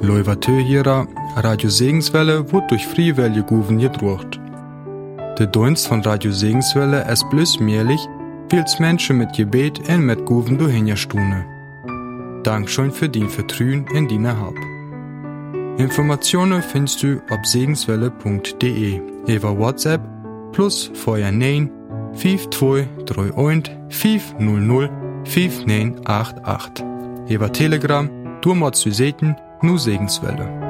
Leuvatö hierer, Radio Segenswelle wird durch Friewelle Guven gedruckt. Der Dienst von Radio Segenswelle ist bloß möglich, weil's Menschen mit Gebet und mit Guven durchhinstune. Dankeschön für die Vertrauen in deine Hab. Informationen findest du auf segenswelle.de über WhatsApp plus vorher 9 5231 500 5988. Über Telegram, du mal zu sehen, nur Segenswelle.